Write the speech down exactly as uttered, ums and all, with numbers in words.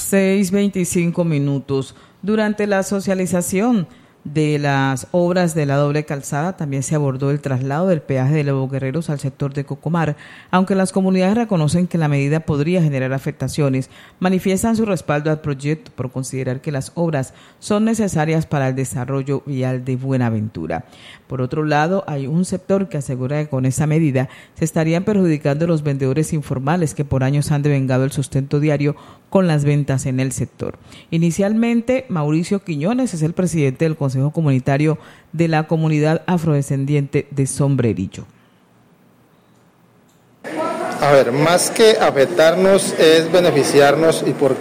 seis veinticinco minutos. Durante la socialización de las obras de la doble calzada también se abordó el traslado del peaje de Los Guerreros al sector de Cocomar. Aunque las comunidades reconocen que la medida podría generar afectaciones, manifiestan su respaldo al proyecto por considerar que las obras son necesarias para el desarrollo vial de Buenaventura. Por otro lado, hay un sector que asegura que con esa medida se estarían perjudicando los vendedores informales que por años han devengado el sustento diario con las ventas en el sector. Inicialmente, Mauricio Quiñones es el presidente del Consejo Comunitario de la Comunidad Afrodescendiente de Sombrerillo. A ver, más que afectarnos es beneficiarnos. ¿Y por